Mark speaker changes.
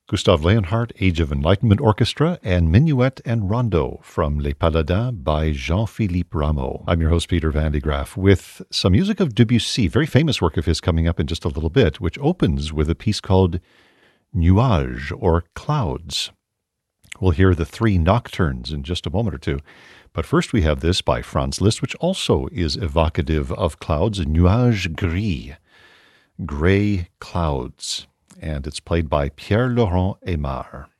Speaker 1: Gustav Leonhardt, Age of Enlightenment Orchestra, and Minuet and Rondo from Les Paladins by Jean-Philippe Rameau. I'm your host, Peter Van de Graaff, with some music of Debussy, very famous work of his coming up in just a little bit, which opens with a piece called Nuages, or Clouds. We'll hear the three nocturnes in just a moment or two. But first we have this by Franz Liszt, which also is evocative of clouds, Nuages Gris, gray clouds. And it's played by Pierre-Laurent Aimard.